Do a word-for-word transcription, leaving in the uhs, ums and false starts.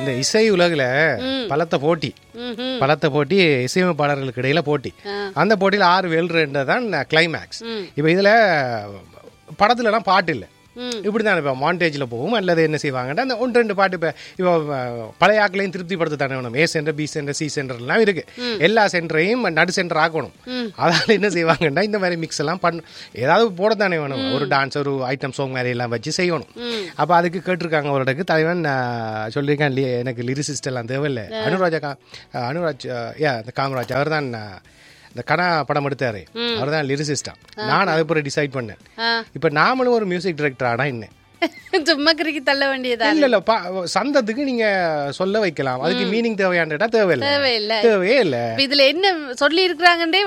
இந்த இசை உலகில் பலத்த போட்டி பலத்த போட்டி இசையமைப்பாளர்களுக்கு இடையில போட்டி. அந்த போட்டியில் ஆறு வெல்றதான் கிளைமேக்ஸ். இப்போ இதில் படத்துலலாம் பாட்டு இல்லை, இப்படி தான் இப்போ மாண்டேஜில் போகும் அல்லது என்ன செய்வாங்கன்னா அந்த ஒன்று ரெண்டு பாட்டு. இப்போ இப்போ பழைய ஆக்களையும் திருப்திப்படுத்த தானே வேணும். ஏ சென்டர், பி சென்டர், சி சென்டர்லாம் இருக்கு. எல்லா சென்டரையும் நடு சென்டர் ஆக்கணும். அதனால என்ன செய்வாங்கன்னா இந்த மாதிரி மிக்ஸ் எல்லாம் பண்ண ஏதாவது போட தானே வேணும். ஒரு டான்ஸ், ஒரு ஐட்டம் சாங் மாதிரி எல்லாம் வச்சு செய்யணும். அப்போ அதுக்கு கேட்டிருக்காங்க ஒரு இடத்துக்கு தலைவன் சொல்லியிருக்கேன், எனக்கு லிரிசிஸ்ட் எல்லாம் தேவையில்லை. அனுராஜா கா அனுராஜ் ஏ அந்த காமராஜ் அவர் தான் இந்த கனா படம் எடுத்தாரு, அவர் தான் லிரிசிஸ்டா. நான் அதை போல டிசைட் பண்ணேன். இப்ப நாமளும் ஒரு மியூசிக் டைரக்டர் ஆனா என்ன சும்மா கிறுக்கி தள்ள வேண்டியதா? இல்ல இல்ல, சந்தத்துக்கு நீங்க சொல்ல வைக்கலாம். அதுக்கு மீனிங் தேவையாண்டா தேவையில்லை, தேவையே இல்ல. இதுல என்ன சொல்லி இருக்கிறாங்கன்றே